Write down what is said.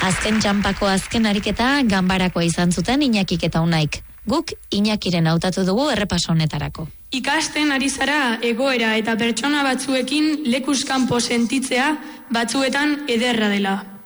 Azken txanpako azken ariketa ganbarakoa izan zuten Iñakik eta Unaik. Guk Iñakiren hautatu dugu errepaso honetarako. Ikasten ari zara egoera eta pertsona batzuekin lekuz kanpo sentitzea batzuetan ederra dela.